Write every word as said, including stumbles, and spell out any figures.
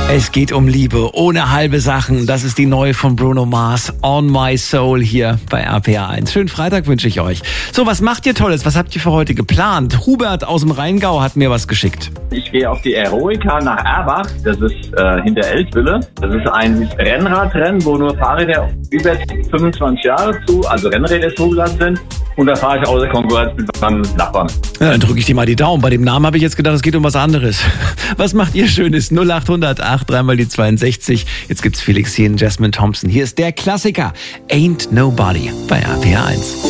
Es geht um Liebe, ohne halbe Sachen. Das ist die neue von Bruno Mars, On My Soul, hier bei R P R eins. Schönen Freitag wünsche ich euch. So, was macht ihr Tolles? Was habt ihr für heute geplant? Hubert aus dem Rheingau hat mir was geschickt. Ich gehe auf die Eroica nach Erbach. Das ist äh, hinter Eltville. Das ist ein Rennradrennen, wo nur Fahrräder über fünfundzwanzig Jahre zu, also Rennräder zugelassen sind. Und da fahre ich außer Konkurrenz mit meinem Nachbarn. Ja, dann drücke ich dir mal die Daumen. Bei dem Namen habe ich jetzt gedacht, es geht um was anderes. Was macht ihr Schönes? null acht hundert acht, dreimal die zweiundsechzig. Jetzt gibt's Felix hier und Jasmine Thompson. Hier ist der Klassiker Ain't Nobody bei R P R eins.